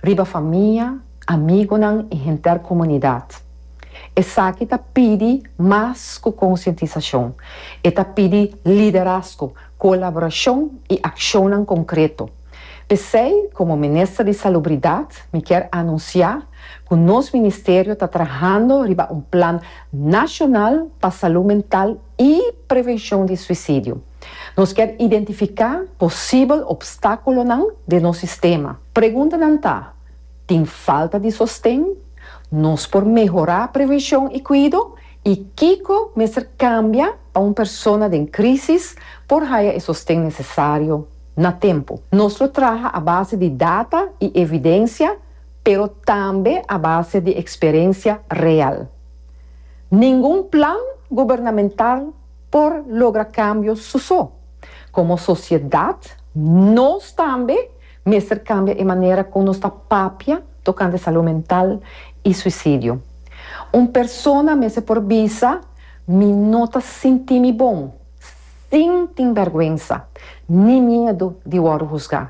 riba família, amigo e gente da comunidade. Essa aqui pede mais conscientização. Esta pede liderazgo, colaboração e ação em concreto. Pensei, como ministra de Salubridade, me quero anunciar que o nosso ministério está trabalhando em um plano nacional para saúde mental e prevenção de suicídio. Nós queremos identificar possíveis obstáculos de nosso sistema. Pergunta não está, tem falta de sustento? Nós por melhorar a prevenção e cuidado e Kiko mestre cambia para uma pessoa em crise por ter o sustento necessário no tempo. Nós trabalhamos a base de data e evidência, pero também a base de experiência real. Nenhum plano governamental por lograr cambios só. Como sociedade, nós também mestre cambia de maneira como nossa papia tocando saúde mental e suicídio. Uma pessoa mestre por visa me nota sentir-me bom, sem vergonha, nem medo de juzgar.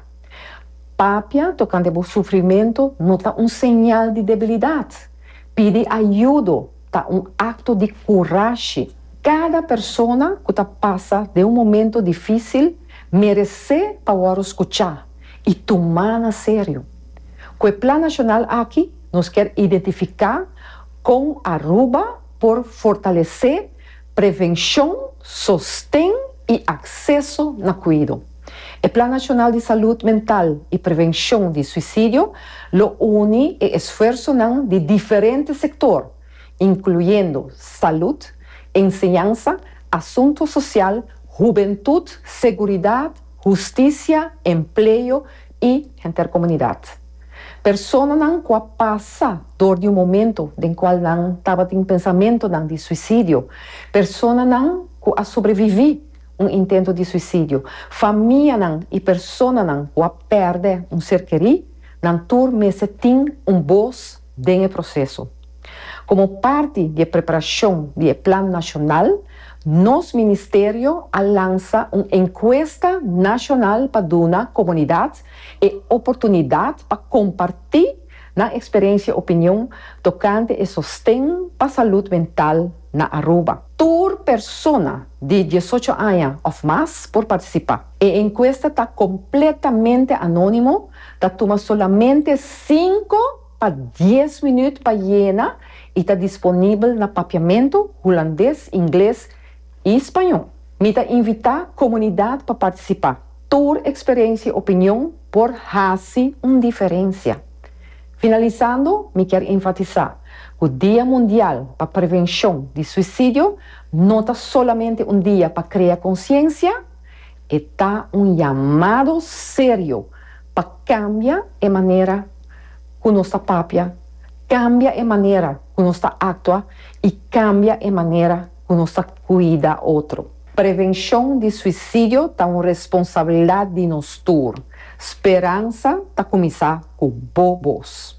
Papia, tocando o sofrimento, nota um sinal de debilidade. Pede ajuda, tá um acto de coragem. Cada pessoa que passa de um momento difícil merece para escutar e tomar a sério. Com o Plano Nacional aqui, nós queremos identificar com a Aruba por fortalecer prevenção, sustento e acesso no cuidado. O Plano Nacional de Saúde Mental e Prevenção de Suicídio lo une e esforço de diferentes setores, incluindo saúde, enseñanza, assunto social, juventude, seguridade, justiça, emprego e intercomunidade. Pessoas que passam dor de um momento em qual não estava em pensamento de suicídio, pessoas que sobreviveram um intento de suicídio, família e pessoas que perdem um ser querido, não turma se tem voz no processo. Como parte da preparação do Plano Nacional, nosso Ministério lança uma encuesta nacional para dar à comunidade e oportunidade para compartilhar na experiência e opinião tocante e sustento para a saúde mental na Aruba. Toda pessoa de 18 anos ou mais por participar. A encuesta está completamente anônima, toma somente 5 para 10 minutos para llenar e está disponível no papiamento holandês, inglês e espanhol. Me invitar a comunidade para participar. Toda experiência e opinião por fazer uma diferença. Finalizando, me quero enfatizar que o Dia Mundial para a Prevenção de Suicídio não está somente um dia para criar consciência, está um chamado sério para cambiar a maneira que nossa papia, cambia a maneira que nós atua e cambia a maneira que nós cuida outro. Prevenção de suicídio é uma responsabilidade de nós todos. Esperança está a começar com bobos.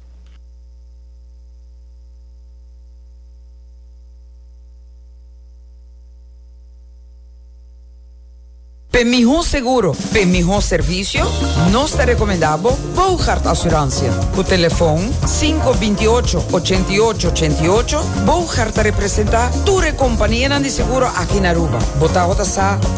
Para mejor seguro, para mejor servicio, nos te recomendamos Bouchard Assurantia. Con teléfono 528-8888, Bouchard te representa tu compañía de seguro aquí en Aruba. Bota sa